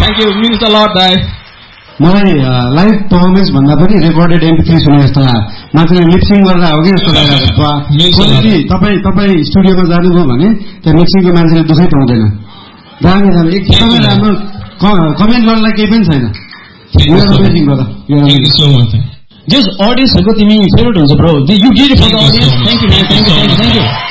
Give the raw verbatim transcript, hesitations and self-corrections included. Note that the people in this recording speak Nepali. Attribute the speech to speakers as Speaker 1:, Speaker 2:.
Speaker 1: Thank you. Means a lot, guys.
Speaker 2: मलाई लाइभ पर्फर्मेन्स भन्दा पनि रेकर्डेड एमपी थ्री सुने जस्तो लाग्यो मान्छेले लिप्सिङ गरेर हो कि जस्तो लागिरहेको छ तपाईँ तपाईँ स्टुडियोमा जानुभयो भने त्यहाँ मिक्सिङको मान्छेले दुःखै पाउँदैन दामी दामी एकदमै राम्रो कमेन्ट गर्नलाई केही पनि छैन
Speaker 1: जस्ट अडियन्सहरूको तिमी फेभरेट हुन्छ bro you did for the audience thank you thank you thank you